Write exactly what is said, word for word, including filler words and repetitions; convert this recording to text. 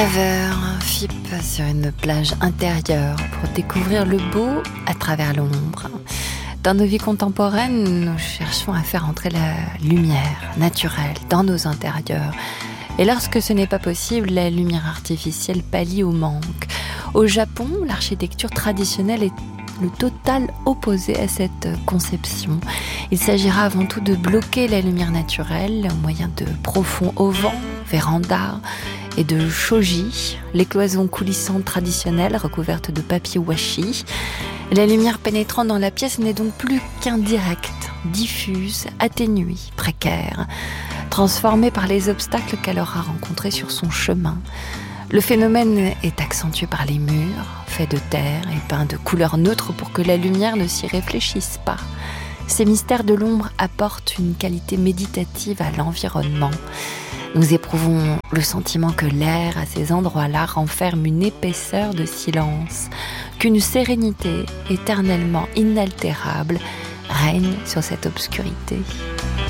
neuf heures, F I P sur une plage intérieure pour découvrir le beau à travers l'ombre. Dans nos vies contemporaines, nous cherchons à faire entrer la lumière naturelle dans nos intérieurs. Et lorsque ce n'est pas possible, la lumière artificielle pallie au manque. Au Japon, l'architecture traditionnelle est le total opposé à cette conception. Il s'agira avant tout de bloquer la lumière naturelle au moyen de profonds auvents, vérandas et de shoji, les cloisons coulissantes traditionnelles recouvertes de papier washi. La lumière pénétrant dans la pièce n'est donc plus qu'indirecte, diffuse, atténuée, précaire, transformée par les obstacles qu'elle aura rencontrés sur son chemin. Le phénomène est accentué par les murs, faits de terre et peints de couleurs neutres pour que la lumière ne s'y réfléchisse pas. Ces mystères de l'ombre apportent une qualité méditative à l'environnement. Nous éprouvons le sentiment que l'air à ces endroits-là renferme une épaisseur de silence, qu'une sérénité éternellement inaltérable règne sur cette obscurité.